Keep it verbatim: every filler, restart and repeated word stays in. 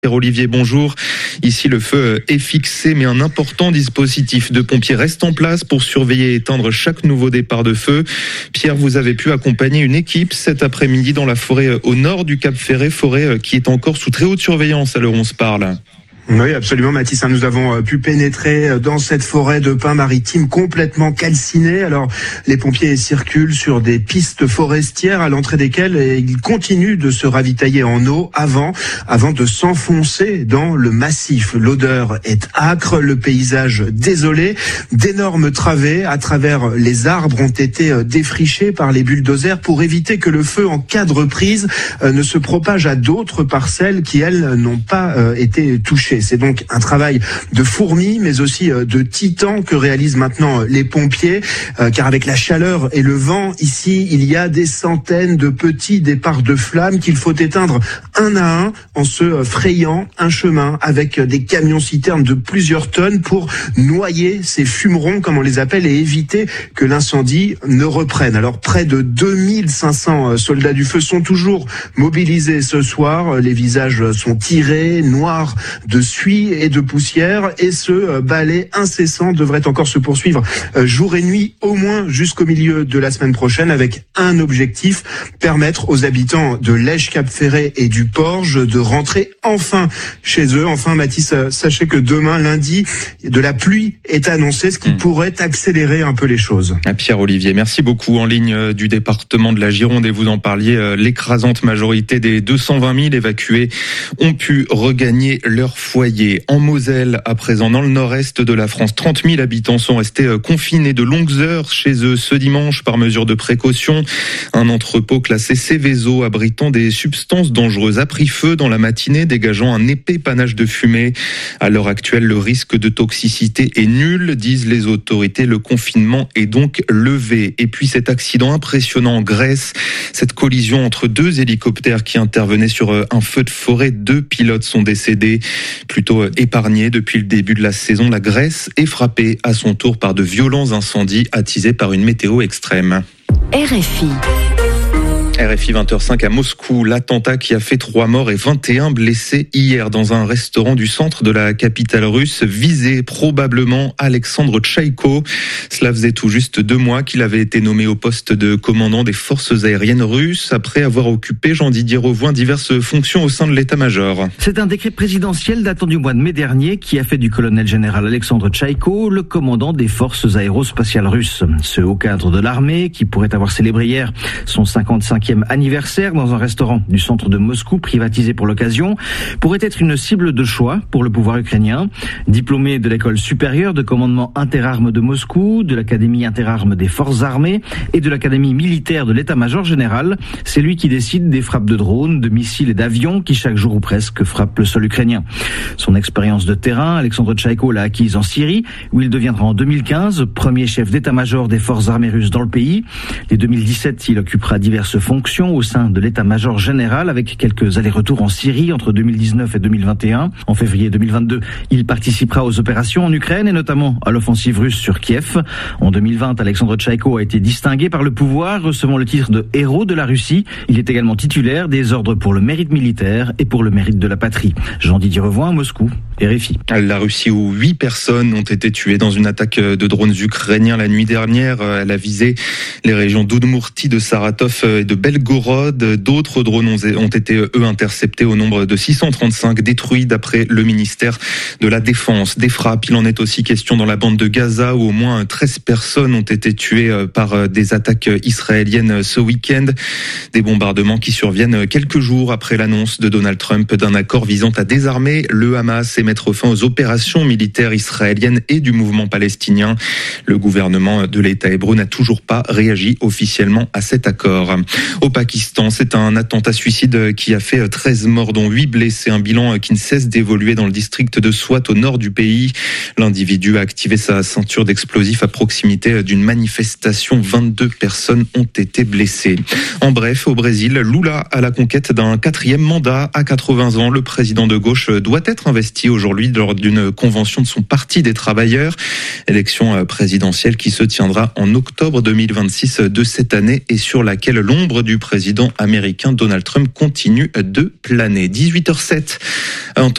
Olivier, bonjour. Ici, le feu est fixé, mais un important dispositif de pompiers reste en place pour surveiller et éteindre chaque nouveau départ de feu. Pierre, vous avez pu accompagner une équipe cet après-midi dans la forêt au nord du Cap Ferret, forêt qui est encore sous très haute surveillance à l'heure où on se parle. Oui, absolument, Mathis. Nous avons pu pénétrer dans cette forêt de pins maritimes complètement calcinée. Alors, les pompiers circulent sur des pistes forestières à l'entrée desquelles ils continuent de se ravitailler en eau avant, avant de s'enfoncer dans le massif. L'odeur est âcre, le paysage désolé. D'énormes travées à travers les arbres ont été défrichés par les bulldozers pour éviter que le feu, en cas de reprise, ne se propage à d'autres parcelles qui, elles, n'ont pas été touchées. C'est donc un travail de fourmi, mais aussi de titan que réalisent maintenant les pompiers, euh, car avec la chaleur et le vent, ici, il y a des centaines de petits départs de flammes qu'il faut éteindre un à un en se frayant un chemin avec des camions-citernes de plusieurs tonnes pour noyer ces fumerons, comme on les appelle, et éviter que l'incendie ne reprenne. Alors, près de deux mille cinq cents soldats du feu sont toujours mobilisés ce soir. Les visages sont tirés, noirs de suie et de poussière, et ce balai incessant devrait encore se poursuivre jour et nuit, au moins jusqu'au milieu de la semaine prochaine, avec un objectif: permettre aux habitants de Lège-Cap-Ferret et du Porge de rentrer enfin chez eux. Enfin, Mathis, sachez que demain, lundi, de la pluie est annoncée, ce qui mmh. pourrait accélérer un peu les choses. À Pierre-Olivier, merci beaucoup. En ligne du département de la Gironde, et vous en parliez, l'écrasante majorité des deux cent vingt mille évacués ont pu regagner leur foyer. En Moselle, à présent, dans le nord-est de la France, trente mille habitants sont restés confinés de longues heures chez eux ce dimanche par mesure de précaution. Un entrepôt classé Seveso abritant des substances dangereuses a pris feu dans la matinée, dégageant un épais panache de fumée. À l'heure actuelle, le risque de toxicité est nul, disent les autorités. Le confinement est donc levé. Et puis cet accident impressionnant en Grèce, cette collision entre deux hélicoptères qui intervenaient sur un feu de forêt. Deux pilotes sont décédés. Plutôt épargnée depuis le début de la saison, la Grèce est frappée à son tour par de violents incendies attisés par une météo extrême. R F I. R F I vingt heures cinq à Moscou, l'attentat qui a fait trois morts et vingt et un blessés hier dans un restaurant du centre de la capitale russe, visait probablement Alexandre Tchaïko. Cela faisait tout juste deux mois qu'il avait été nommé au poste de commandant des forces aériennes russes après avoir occupé, Jean-Didier Rovoin, diverses fonctions au sein de l'état-major. C'est un décret présidentiel datant du mois de mai dernier qui a fait du colonel général Alexandre Tchaïko le commandant des forces aérospatiales russes. Ce haut cadre de l'armée, qui pourrait avoir célébré hier son cinquante-cinquième anniversaire dans un restaurant du centre de Moscou privatisé pour l'occasion, pourrait être une cible de choix pour le pouvoir ukrainien. Diplômé de l'école supérieure de commandement interarmes de Moscou, de l'académie interarmes des forces armées et de l'académie militaire de l'état-major général, c'est lui qui décide des frappes de drones, de missiles et d'avions qui chaque jour ou presque frappent le sol ukrainien. Son expérience de terrain, Alexandre Tchaïko l'a acquise en Syrie, où il deviendra en deux mille quinze premier chef d'état-major des forces armées russes dans le pays. Dès deux mille dix-sept, il occupera diverses fonctions au sein de l'état-major général, avec quelques allers-retours en Syrie entre deux mille dix-neuf et deux mille vingt et un. En février deux mille vingt-deux, il participera aux opérations en Ukraine et notamment à l'offensive russe sur Kiev. En deux mille vingt, Alexandre Tchaïko a été distingué par le pouvoir, recevant le titre de héros de la Russie. Il est également titulaire des ordres pour le mérite militaire et pour le mérite de la patrie. Jean-Didier Rovoin à Moscou, R F I. La Russie, où huit personnes ont été tuées dans une attaque de drones ukrainiens la nuit dernière. Elle a visé les régions d'Udmurtie, de Saratov et de Belgorod. D'autres drones ont été, eux, interceptés au nombre de six cent trente-cinq, détruits d'après le ministère de la Défense. Des frappes, il en est aussi question dans la bande de Gaza, où au moins treize personnes ont été tuées par des attaques israéliennes ce week-end. Des bombardements qui surviennent quelques jours après l'annonce de Donald Trump d'un accord visant à désarmer le Hamas et mettre fin aux opérations militaires israéliennes et du mouvement palestinien. Le gouvernement de l'État hébreu n'a toujours pas réagi officiellement à cet accord. Au Pakistan, c'est un attentat suicide qui a fait treize morts, dont huit blessés. Un bilan qui ne cesse d'évoluer dans le district de Swat, au nord du pays. L'individu a activé sa ceinture d'explosifs à proximité d'une manifestation. vingt-deux personnes ont été blessées. En bref, au Brésil, Lula à la conquête d'un quatrième mandat à quatre-vingts ans. Le président de gauche doit être investi aujourd'hui. aujourd'hui lors d'une convention de son Parti des travailleurs. Élection présidentielle qui se tiendra en octobre deux mille vingt-six de cette année et sur laquelle l'ombre du président américain Donald Trump continue de planer. dix-huit heures zéro sept.